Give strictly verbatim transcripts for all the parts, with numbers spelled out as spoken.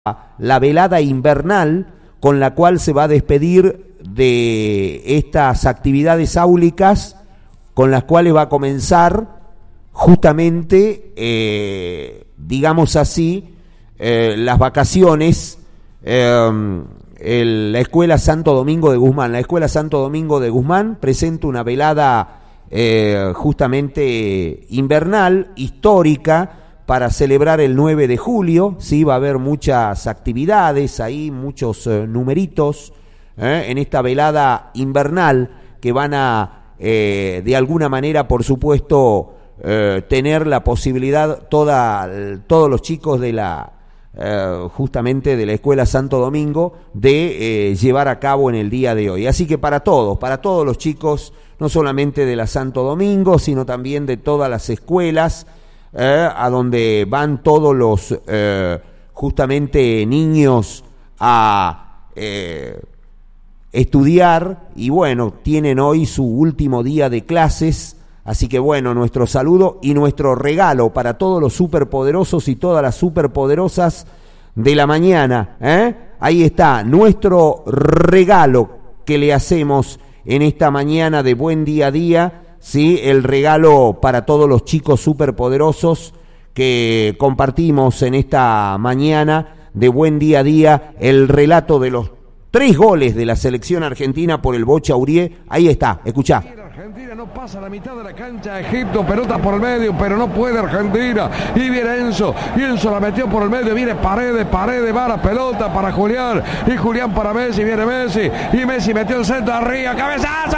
la velada invernal con la cual se va a despedir de estas actividades áulicas con las cuales va a comenzar justamente, eh, digamos así, eh, las vacaciones, eh, el, la Escuela Santo Domingo de Guzmán. La Escuela Santo Domingo de Guzmán presenta una velada eh, justamente invernal, histórica, para celebrar el nueve de julio, sí, va a haber muchas actividades ahí, muchos eh, numeritos eh, en esta velada invernal que van a, eh, de alguna manera, por supuesto, eh, tener la posibilidad, toda, todos los chicos de la, eh, justamente de la Escuela Santo Domingo, de eh, llevar a cabo en el día de hoy. Así que para todos, para todos los chicos, no solamente de la Santo Domingo, sino también de todas las escuelas, Eh, a donde van todos los eh, justamente niños a eh, estudiar, y bueno, tienen hoy su último día de clases, así que bueno, nuestro saludo y nuestro regalo para todos los superpoderosos y todas las superpoderosas de la mañana, ¿eh? Ahí está nuestro regalo que le hacemos en esta mañana de Buen Día a Día. Sí, el regalo para todos los chicos superpoderosos que compartimos en esta mañana de Buen Día a Día, el relato de los tres goles de la selección argentina por el Bocha Aurier. Ahí está, escuchá. Argentina no pasa la mitad de la cancha, Egipto, pelota por el medio, pero no puede Argentina, y viene Enzo, y Enzo la metió por el medio, viene Paredes, Paredes va la pelota para Julián, y Julián para Messi, viene Messi, y Messi metió el centro arriba, cabezazo,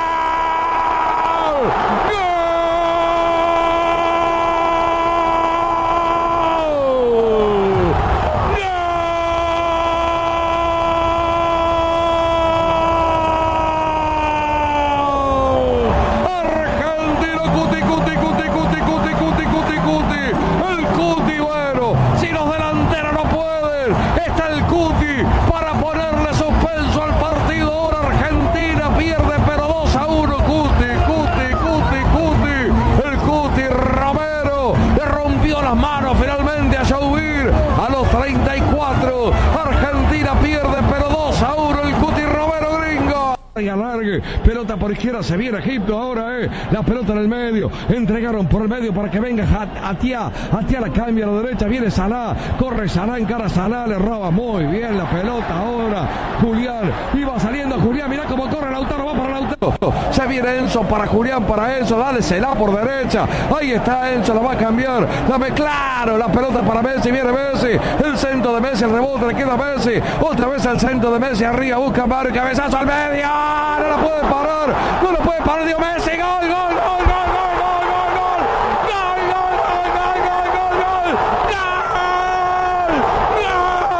¡gol! Pelota por izquierda, se viene Egipto ahora, eh. La pelota en el medio, entregaron por el medio para que venga Atia, Atia la cambia a la derecha, viene Salah, corre Salah, encara Salah, le roba muy bien la pelota ahora, Julián, iba saliendo Julián, mirá cómo corre Lautaro, va para Lautaro, se viene Enzo para Julián, para Enzo, dale Salah por derecha, ahí está Enzo, la va a cambiar, dame claro, la pelota para Messi, viene Messi, el centro de Messi, el rebote, le queda Messi, otra vez el centro de Messi, arriba, busca Mario, cabezazo al medio, no la puede parar, no lo puede parar, Dios Messi.